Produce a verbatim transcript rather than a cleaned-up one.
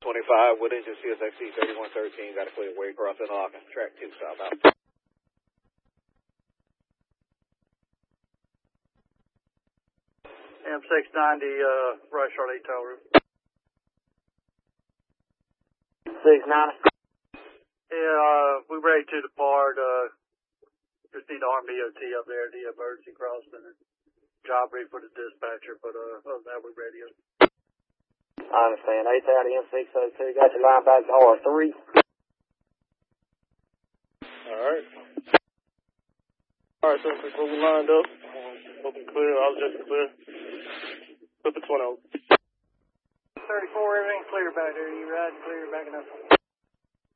twenty-five, with engine C S X C thirty-one thirteen, got a clear way across interlocking. Track two, southbound. M six ninety, uh, right Charlotte Tower. six ninety. Yeah, uh, we ready to depart, uh, just need the Army D O T up there, the emergency crossing, and job ready for the dispatcher, but, uh, other than that, we're ready. I understand. eight thirty M six oh two, got your line back to R three. Alright. Alright, so since we lined up, um, open clear, I was just clear. Flip it twenty. thirty-four, everything clear back there. You riding clear, backing up.